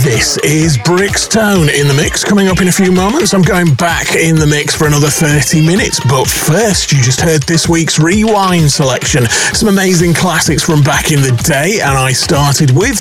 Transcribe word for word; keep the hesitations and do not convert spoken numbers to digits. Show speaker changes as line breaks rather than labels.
This is Brickstone in the mix. Coming up in a few moments, I'm going back in the mix for another thirty minutes. But first, you just heard this week's Rewind selection. Some amazing classics from back in the day, and I started with